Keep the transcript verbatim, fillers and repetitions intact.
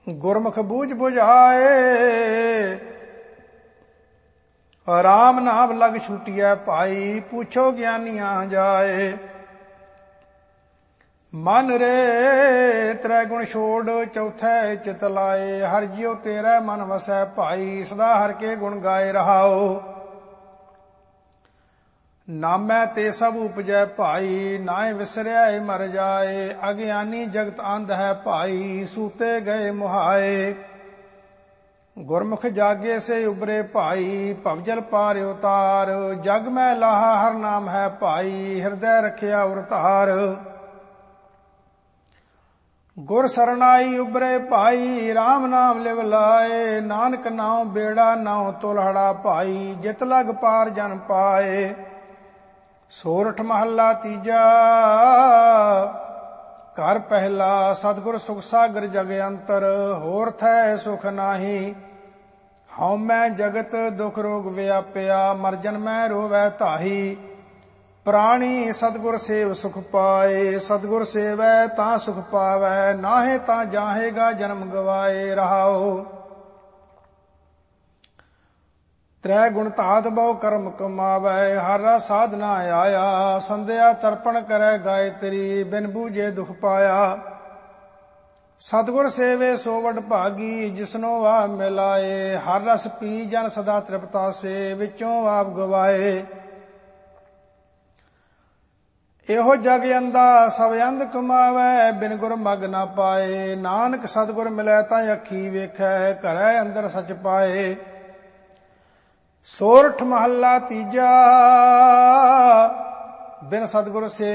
ਗੁਰਮੁਖ ਬੂਝ ਬੁਝਾਏ। ਰਾਮ ਨਾਮ ਲਗ ਛੁਟਿਐ ਭਾਈ, ਪੁੱਛੋ ਗਿਆਨੀਆਂ ਜਾਏ। ਮਨ ਰੇ ਤ੍ਰੈ ਗੁਣ ਛੋੜ ਚੌਥੈ ਚਿਤ ਲਾਏ। ਹਰਿ ਜਿਉ ਤੇਰਾ ਮਨ ਵਸੈ ਭਾਈ, ਸਦਾ ਹਰਿ ਕੇ ਗੁਣ ਗਾਏ ਰਹਾਓ। ਨਾਮੈ ਤੇ ਸਭ ਉਪਜੈ ਭਾਈ, ਨਾਹਿ ਵਿਸਰਿਆ ਮਰ ਜਾਏ। ਅਗਿਆਨੀ ਜਗਤ ਅੰਧ ਹੈ ਭਾਈ, ਸੂਤੇ ਗਏ ਮੁਹਾਏ। ਗੁਰਮੁਖ ਜਾਗੇ ਸੇ ਉਬਰੇ ਭਾਈ, ਭਵਜਲ ਪਾਰ ਉਤਾਰ। ਜਗ ਮੈਂ ਲਾਹਾ ਹਰ ਨਾਮ ਹੈ ਭਾਈ, ਹਿਰਦੈ ਰਖਿਆ ਉਰ ਧਾਰ। ਗੁਰ ਸਰਨਾਈ ਉਬਰੇ ਭਾਈ, ਰਾਮ ਨਾਮ ਲਿਵ ਲਾਏ। ਨਾਨਕ ਨਾਉ ਬੇੜਾ ਨਾਉ ਤੁਲਹੜਾ ਭਾਈ, ਜਿਤ ਲਗ ਪਾਰ ਜਨ ਪਾਏ। ਸੋਰਠ ਮਹੱਲਾ ਤੀਜਾ। ਘਰ ਪਹਿਲਾ। ਸਤਿਗੁਰ ਸੁਖ ਸਾਗਰ ਜਗ ਅੰਤਰ, ਹੋਰ ਥੈ ਸੁਖ ਨਾਹੀ। ਹਉ ਮੈਂ ਜਗਤ ਦੁਖ ਰੋਗ ਵਿਆਪਿਆ, ਮਰ ਜਨਮੈ ਰੋਵੈ ਤਾਹੀ। ਪ੍ਰਾਣੀ ਸਤਿਗੁਰ ਸੇਵ ਸੁਖ ਪਾਏ, ਸਤਿਗੁਰ ਸੇਵੈ ਤਾਂ ਸੁਖ ਪਾਵੈ। ਨਾਹੇ ਤਾਂ ਜਾਹੇਗਾ ਜਨਮ ਗਵਾਏ ਰਹਾਓ। ਤ੍ਰੈ ਗੁਣ ਧਾਤ ਬਹੁ ਕਰਮ ਕਮਾਵੈ, ਹਰ ਰਸ ਸਾਧਨਾ ਆਇਆ। ਸੰਧਿਆ ਤਰਪਣ ਕਰੈ ਗਾਇਤਰੀ, ਬਿਨ ਬੂਝੇ ਦੁਖ ਪਾਇਆ। ਸਤਿਗੁਰ ਸੇਵੇ ਸੋ ਵਡ ਭਾਗੀ, ਜਿਸਨੋ ਵਾ ਮਿਲਾਏ। ਹਰ ਰਸ ਪੀ ਜਨ ਸਦਾ ਤ੍ਰਿਪਤਾਸੇ, ਵਿੱਚੋਂ ਆਪ ਗਵਾਏ। ਇਹੋ ਜਗ ਅੰਦਾ ਸਭ ਅੰਧ ਕਮਾਵੈ, ਬਿਨ ਗੁਰ ਮਗ ਨਾ ਪਾਏ। ਨਾਨਕ ਸਤਿਗੁਰ ਮਿਲੈ ਤਾਂ ਅੱਖੀ ਵੇਖੈ, ਘਰੈ ਅੰਦਰ ਸਚ ਪਾਏ। ਸੋਰਠ ਮਹੱਲਾ ਤੀਜਾ। ਬਿਨ ਸਤਿਗੁਰ ਸੇ